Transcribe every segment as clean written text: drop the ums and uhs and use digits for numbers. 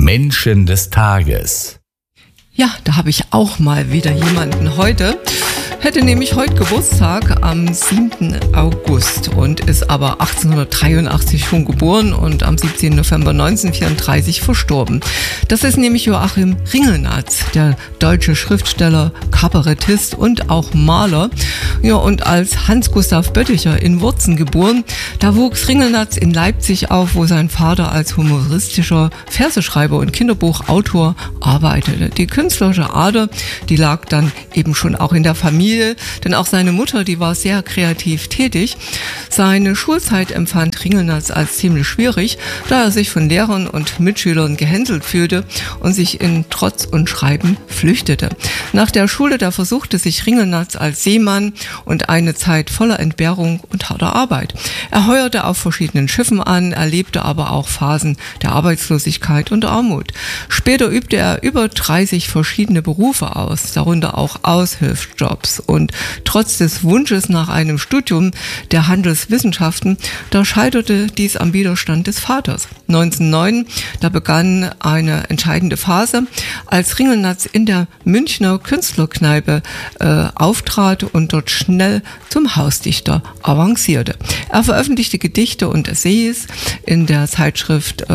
Menschen des Tages. Ja, da habe ich auch mal wieder jemanden heute. Hätte nämlich heute Geburtstag am 7. August und ist aber 1883 schon geboren und am 17. November 1934 verstorben. Das ist nämlich Joachim Ringelnatz, der deutsche Schriftsteller, Kabarettist und auch Maler. Ja, und als Hans Gustav Bötticher in Wurzen geboren, da wuchs Ringelnatz in Leipzig auf, wo sein Vater als humoristischer Verseschreiber und Kinderbuchautor arbeitete. Die künstlerische Ader, die lag dann eben schon auch in der Familie, denn auch seine Mutter, die war sehr kreativ tätig. Seine Schulzeit empfand Ringelnatz als ziemlich schwierig, da er sich von Lehrern und Mitschülern gehänselt fühlte und sich in Trotz und Schreiben flüchtete. Nach der Schule, da versuchte sich Ringelnatz als Seemann und eine Zeit voller Entbehrung und harter Arbeit. Er heuerte auf verschiedenen Schiffen an, erlebte aber auch Phasen der Arbeitslosigkeit und Armut. Später übte er über 30 verschiedene Berufe aus, darunter auch Aushilfsjobs. Und trotz des Wunsches nach einem Studium der Handelswissenschaften, da scheiterte dies am Widerstand des Vaters. 1909, da begann eine entscheidende Phase, als Ringelnatz in der Münchner Künstlerkneipe auftrat und dort schnell zum Hausdichter avancierte. Er veröffentlichte Gedichte und Essays in der Zeitschrift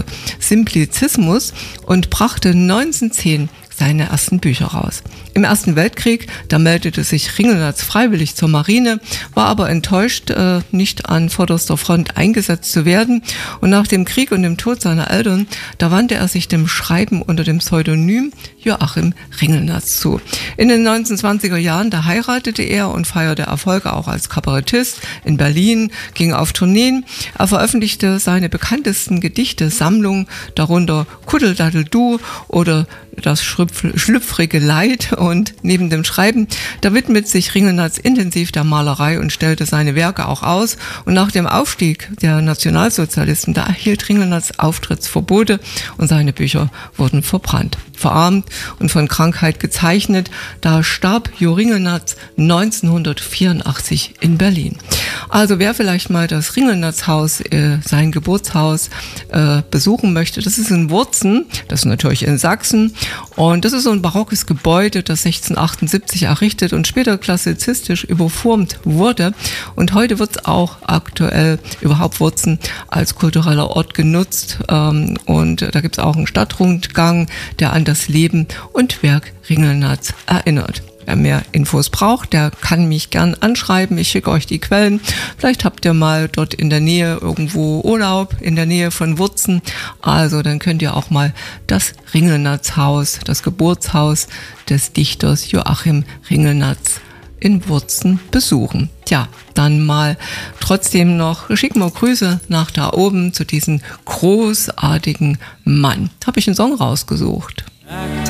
Simplizismus und brachte 1910 seine ersten Bücher raus. Im Ersten Weltkrieg, da meldete sich Ringelnatz freiwillig zur Marine, war aber enttäuscht, nicht an vorderster Front eingesetzt zu werden. Und nach dem Krieg und dem Tod seiner Eltern, da wandte er sich dem Schreiben unter dem Pseudonym Joachim Ringelnatz zu. In den 1920er Jahren, da heiratete er und feierte Erfolge auch als Kabarettist in Berlin, ging auf Tourneen. Er veröffentlichte seine bekanntesten Gedichte-Sammlungen, darunter Kuddeldaddel-Du oder das schlüpfrige Leid, und neben dem Schreiben, da widmet sich Ringelnatz intensiv der Malerei und stellte seine Werke auch aus. Und nach dem Aufstieg der Nationalsozialisten, da erhielt Ringelnatz Auftrittsverbote und seine Bücher wurden verbrannt. Verarmt und von Krankheit gezeichnet, da starb Jo Ringelnatz 1984 in Berlin. Also wer vielleicht mal das Ringelnatz-Haus, sein Geburtshaus, besuchen möchte, das ist in Wurzen, das ist natürlich in Sachsen, und das ist so ein barockes Gebäude, das 1678 errichtet und später klassizistisch überformt wurde. Und heute wird es auch aktuell überhaupt Wurzen als kultureller Ort genutzt. Und da gibt es auch einen Stadtrundgang, der an das Leben und Werk Ringelnatz erinnert. Wer mehr Infos braucht, der kann mich gern anschreiben. Ich schicke euch die Quellen. Vielleicht habt ihr mal dort in der Nähe irgendwo Urlaub, in der Nähe von Wurzen. Also dann könnt ihr auch mal das Ringelnatz-Haus, das Geburtshaus des Dichters Joachim Ringelnatz in Wurzen besuchen. Tja, dann mal trotzdem noch, schicken wir Grüße nach da oben zu diesem großartigen Mann. Habe ich einen Song rausgesucht.